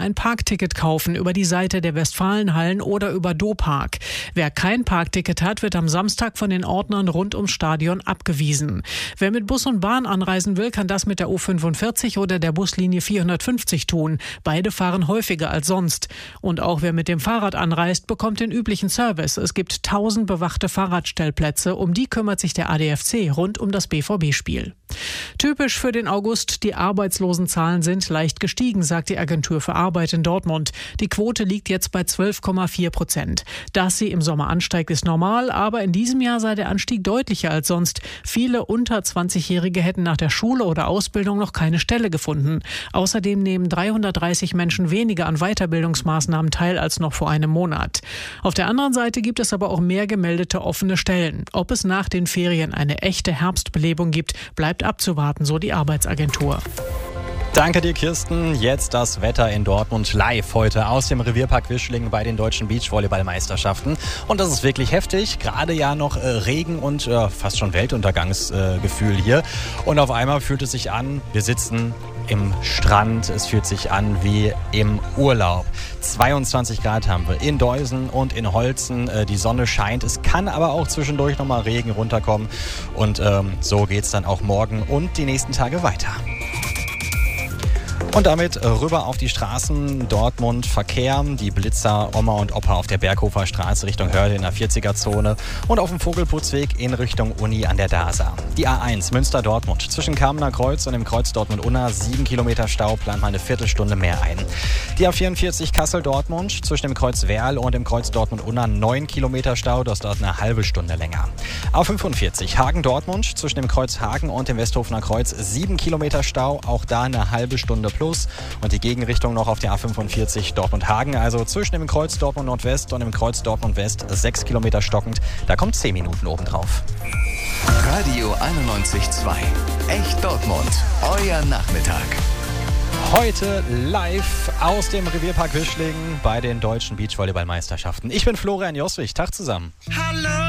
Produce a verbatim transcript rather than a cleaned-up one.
ein Parkticket kaufen über die Seite der Westfalenhallen oder über DoPark. Wer kein Parkticket hat, wird am Samstag von den Ordnern rund ums Stadion abgewiesen. Wer mit Bus und Bahn anreisen will, kann das mit der U fünfundvierzig oder der Buslinie vierhundertfünfzig tun. Beide fahren häufiger als sonst. Und auch wer mit dem Fahrrad anreist, bekommt den üblichen Service. Es gibt tausend bewachte Fahrradstellplätze. Um die kümmert sich der A D F C rund um das B V B-Spiel. Typisch für den August, die Arbeitslosenzahlen sind leicht gestiegen, sagt die Agentur für Arbeit in Dortmund. Die Quote liegt jetzt bei zwölf Komma vier Prozent. Dass sie im Sommer ansteigt, ist normal, aber in diesem Jahr sei der Anstieg deutlicher als sonst. Viele unter zwanzigjährige hätten nach der Schule oder Ausbildung noch keine Stelle gefunden. Außerdem nehmen dreihundertdreißig Menschen weniger an Weiterbildungsmaßnahmen teil als noch vor einem Monat. Auf der anderen Seite gibt es aber auch mehr gemeldete offene Stellen. Ob es nach den Ferien eine echte Herbstbelebung gibt, bleibt abzuwarten, so die Arbeitsagentur. Danke dir, Kirsten. Jetzt das Wetter in Dortmund live heute aus dem Revierpark Wischlingen bei den deutschen Beachvolleyballmeisterschaften. Und das ist wirklich heftig. Gerade ja noch äh, Regen und äh, fast schon Weltuntergangsgefühl äh, hier. Und auf einmal fühlt es sich an, wir sitzen im Strand. Es fühlt sich an wie im Urlaub. zweiundzwanzig Grad haben wir in Deusen und in Holzen. Äh, die Sonne scheint. Es kann aber auch zwischendurch nochmal Regen runterkommen. Und ähm, so geht es dann auch morgen und die nächsten Tage weiter. Und damit rüber auf die Straßen. Dortmund Verkehr, die Blitzer Oma und Opa auf der Berghofer Straße Richtung Hörde in der vierziger-Zone und auf dem Vogelputzweg in Richtung Uni an der D A S A. Die A eins Münster-Dortmund zwischen Kamener Kreuz und dem Kreuz Dortmund-Unna, sieben Kilometer Stau, plant mal eine Viertelstunde mehr ein. Die A vierundvierzig Kassel-Dortmund zwischen dem Kreuz Werl und dem Kreuz Dortmund-Unna, neun Kilometer Stau, das dauert eine halbe Stunde länger. A fünfundvierzig Hagen-Dortmund zwischen dem Kreuz Hagen und dem Westhofener Kreuz, sieben Kilometer Stau, auch da eine halbe Stunde plus. Und die Gegenrichtung noch auf der A fünfundvierzig Dortmund-Hagen, also zwischen dem Kreuz Dortmund Nordwest und dem Kreuz Dortmund West, sechs Kilometer stockend. Da kommt zehn Minuten obendrauf. Radio einundneunzig Komma zwei. Echt Dortmund. Euer Nachmittag. Heute live aus dem Revierpark Wischlingen bei den deutschen Beachvolleyballmeisterschaften. Ich bin Florian Joswig. Tag zusammen. Hallo!